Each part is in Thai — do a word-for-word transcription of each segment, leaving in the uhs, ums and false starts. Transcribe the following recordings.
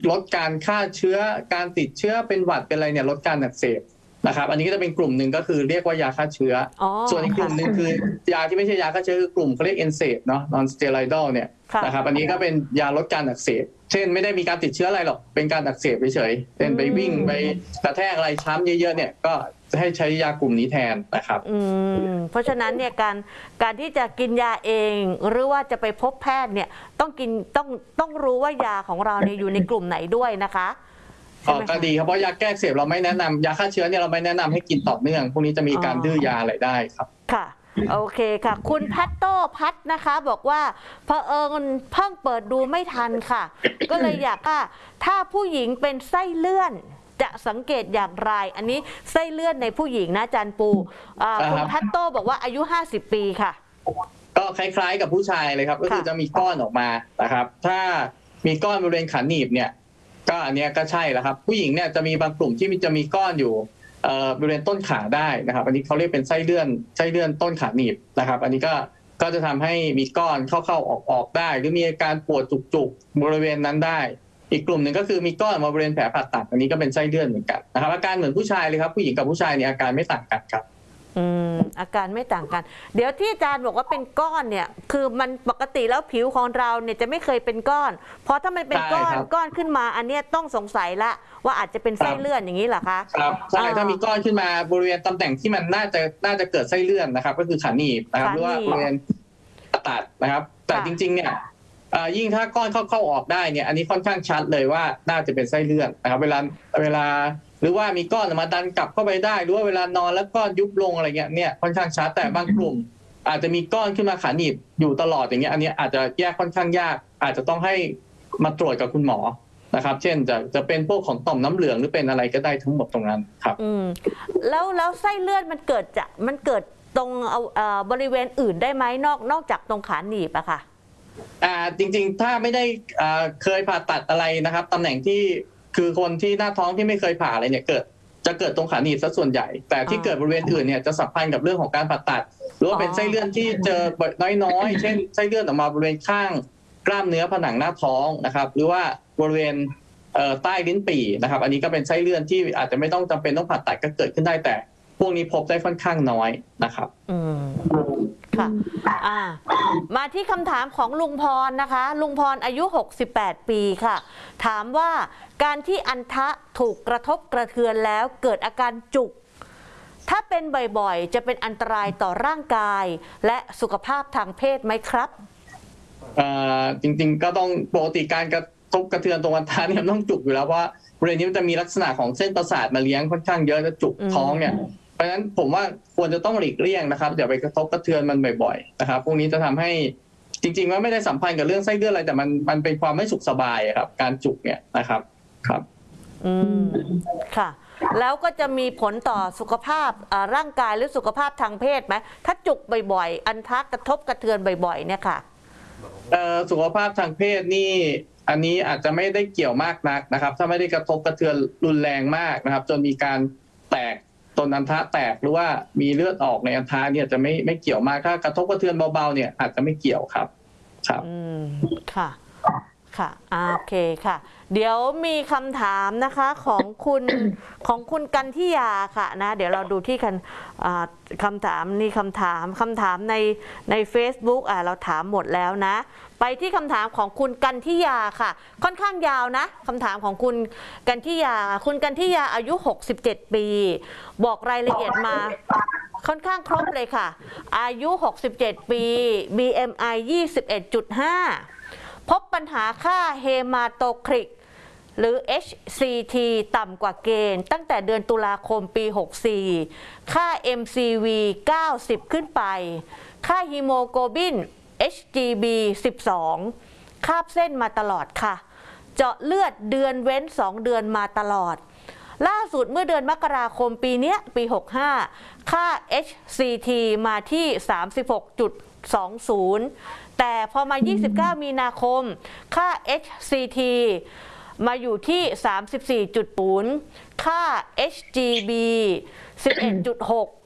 ลดการฆ่าเชื้อการติดเชื้อเป็นหวัดเป็นอะไรเนี่ยลดการอักเสบนะครับอันนี้ก็จะเป็นกลุ่มหนึ่งก็คือเรียกว่ายาฆ่าเชื้อส่วนอีกกลุ่มหนึ่งคือยาที่ไม่ใช่ยาฆ่าเชื้อคือกลุ่มเขาเรียกเอนเซปเนาะนอนสเตียรอยด์เนี่ยนะครับอันนี้ก็เป็นยาลดการอักเสบเช่นไม่ได้มีการติดเชื้ออะไรหรอกเป็นการอักเสบเฉยๆเช่นไปวิ่งไปกระแทกอะไรช้ำเยอะๆเนี่ยก็จะให้ใช้ยากลุ่มนี้แทนนะครับอืมเพราะฉะนั้นเนี่ยการการที่จะกินยาเองหรือว่าจะไปพบแพทย์เนี่ยต้องกินต้องต้องรู้ว่ายาของเราเนี่ยอยู่ในกลุ่มไหนด้วยนะคะอ๋อก็ดีครับเพราะยาแก้อักเสบเราไม่แนะนำยาฆ่าเชื้อเนี่ยเราไม่แนะนำให้กินต่อเนื่องพวกนี้จะมีการดื้อยาอะไรได้ครับค่ะโอเคค่ะคุณพัตโต้พัดนะคะบอกว่าเผอิญเพิ่งเปิดดูไม่ทันค่ะก็เลยอยากว่าถ้าผู้หญิงเป็นไส้เลื่อนจะสังเกตอย่างไรอันนี้ไส้เลื่อนในผู้หญิงนะอาจารย์ปูคุณพัตโต้บอกว่าอายุห้าสิบปีค่ะก็คล้ายๆกับผู้ชายเลยครับก็คือจะมีก้อนออกมานะครับถ้ามีก้อนบริเวณขาหนีบเนี่ยก็อันนี้ก็ใช่แล้วครับผู้หญิงเนี่ยจะมีบางกลุ่มที่จะมีก้อนอยู่บริเวณต้นขาได้นะครับอันนี้เขาเรียกเป็นไส้เลื่อนไส้เลื่อนต้นขาหนีบนะครับอันนี้ก็ก็จะทำให้มีก้อนเข้าๆออกๆได้หรือมีอาการปวดจุกๆบริเวณนั้นได้อีกกลุ่มหนึ่งก็คือมีก้อนมาบริเวณแผลผ่าตัดอันนี้ก็เป็นไส้เลื่อนเหมือนกันนะครับอาการเหมือนผู้ชายเลยครับผู้หญิงกับผู้ชายเนี่ยอาการไม่ต่างกันครับอืมอาการไม่ต่างกันเดี๋ยวที่อาจารย์บอกว่าเป็นก้อนเนี่ยคือมันปกติแล้วผิวของเราเนี่ยจะไม่เคยเป็นก้อนเพราะถ้ามันเป็นก้อนก้อนขึ้นมาอันนี้ต้องสงสัยละว่าอาจจะเป็นไส้เลื่อนอย่างนี้เหรอคะครับใช่ถ้ามีก้อนขึ้นมาบริเวณตำแหน่งที่มันน่าจะน่าจะเกิดไส้เลื่อนนะครับก็คือขาหนีบนะครับหรือว่าบริเวณตัดนะครับแต่จริงๆเนี่ยยิ่งถ้าก้อนเข้าเข้าออกได้เนี่ยอันนี้ค่อนข้างชัดเลยว่าน่าจะเป็นไส้เลื่อนนะครับเวลาเวลาหรือว่ามีก้อนมาดันกลับเข้าไปได้หรือว่าเวลานอนแล้วก้อนยุบลงอะไรเงี้ยเนี่ยค่อนข้างชัดแต่บางกลุ่มอาจจะมีก้อนขึ้นมาขาหนีบอยู่ตลอดอย่างเงี้ยอันนี้อาจจะแยกค่อนข้างยากอาจจะต้องให้มาตรวจกับคุณหมอนะครับเช่นจะจะเป็นพวกของต่อมน้ำเหลืองหรือเป็นอะไรก็ได้ทั้งหมดตรงนั้นครับอืมแล้วแล้วไส้เลื่อนมันเกิดจากมันเกิดตรงเอาบริเวณอื่นได้ไหมนอกนอกจากตรงขาหนีบอะค่ะอ่าจริงๆถ้าไม่ได้อ่าเคยผ่าตัดอะไรนะครับตำแหน่งที่คือคนที่หน้าท้องที่ไม่เคยผ่าอะไรเนี่ยเกิดจะเกิดตรงขาหนีบซะส่วนใหญ่แต่ที่เกิดบริเวณอื่นเนี่ยจะสัมพันธ์กับเรื่องของการผ่าตัดหรือว่าเป็นไส้เลื่อนที่เจอน้อยๆเช่นไส้เลื่อนออกมาบริเวณข้างกล้ามเนื้อผนังหน้าท้องนะครับหรือว่าบริเวณใต้ลิ้นปี่นะครับอันนี้ก็เป็นไส้เลื่อนที่อาจจะไม่ต้องจำเป็นต้องผ่าตัดก็เกิดขึ้นได้แต่พวกนี้พบได้ค่อนข้างน้อยนะครับอืมค่ะอ่ามาที่คำถามของลุงพรนะคะลุงพรอายุหกสิบแปดปีค่ะถามว่าการที่อัณฑะถูกกระทบกระเทือนแล้วเกิดอาการจุกถ้าเป็นบ่อยๆจะเป็นอันตรายต่อร่างกายและสุขภาพทางเพศไหมครับอ่าจริงๆก็ต้องปกติการกระทบกระเทือนตรงอัณฑะเนี่ยต้องจุกอยู่แล้วเพราะบริเวณนี้มันจะมีลักษณะของเส้นประสาทมาเลี้ยงค่อนข้างเยอะจะจุกท้องเนี่ยเพราะฉะนั้นผมว่าควรจะต้องหลีกเลี่ยงนะครับอย่าไปกระทบกระเทือนมันบ่อยๆนะครับพวกนี้จะทำให้จริงๆว่าไม่ได้สัมพันธ์กับเรื่องไส้เลื่อนอะไรแต่มันมันเป็นความไม่สุขสบายครับการจุกเนี่ยนะครับครับอืมค่ะแล้วก็จะมีผลต่อสุขภาพร่างกายหรือสุขภาพทางเพศไหมถ้าจุกบ่อยๆอัณฑะกระทบกระเทือนบ่อยๆเนี่ยค่ะสุขภาพทางเพศนี่อันนี้อาจจะไม่ได้เกี่ยวมากนักนะครับถ้าไม่ได้กระทบกระเทือนรุนแรงมากนะครับจนมีการแตกต้นอัณฑะแตกหรือว่ามีเลือดออกในอัณฑะเนี่ยจะไม่ไม่เกี่ยวมากถ้ากระทบกระเทือนเบาๆเนี่ยอาจจะไม่เกี่ยวครับครับอืมค่ะค่ะโอเคค่ะเดี๋ยวมีคำถามนะคะของคุณของคุณกันทิยาค่ะนะเดี๋ยวเราดูที่คันคำถามนี่คำถามคำถามในใน Facebook อ่ะเราถามหมดแล้วนะไปที่คำถามของคุณกันทิยาค่ะค่อนข้างยาวนะคำถามของคุณกันทิยาคุณกันทิยาอายุหกสิบเจ็ดปีบอกรายละเอียดมาค่อนข้างครบเลยค่ะอายุหกสิบเจ็ดปี บี เอ็ม ไอ ยี่สิบเอ็ดจุดห้า พบปัญหาค่าเฮมาโตคริกหรือ เอช ซี ที ต่ำกว่าเกณฑ์ตั้งแต่เดือนตุลาคมปีหกสี่ ค่า เอ็ม ซี วี เก้าสิบ ขึ้นไปค่าฮีโมโกลบิน เอช จี บี สิบสอง คาบเส้นมาตลอดค่ะเจาะเลือดเดือนเว้นสองเดือนมาตลอดล่าสุดเมื่อเดือนมกราคมปีนี้ปีหกห้าค่า เอช ซี ที มาที่ สามสิบหกจุดสองศูนย์ แต่พอมายี่สิบเก้ามีนาคมค่า เอช ซี ที มาอยู่ที่ สามสิบสี่จุดศูนย์ ค่า เอช จี บี สิบเอ็ดจุดหก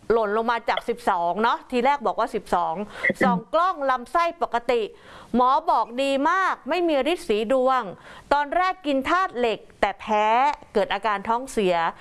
หล่นลงมาจากสิบสองเนาะทีแรกบอกว่าสิบสองส่องกล้องลำไส้ปกติ หมอบอกดีมากไม่มีฤทธิ์สีดวงตอนแรกกินธาตุเหล็กแต่แพ้เกิดอาการท้องเสีย